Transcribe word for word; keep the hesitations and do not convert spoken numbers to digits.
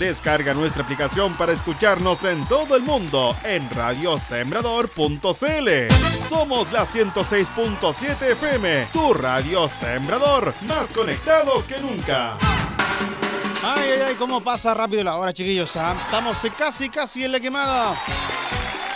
Descarga nuestra aplicación para escucharnos en todo el mundo en radio sembrador punto c l. Somos la ciento seis punto siete F M, tu radio Sembrador, más conectados que nunca. Ay, ay, ay, cómo pasa rápido la hora, chiquillos, ¿eh? Estamos casi, casi en la quemada.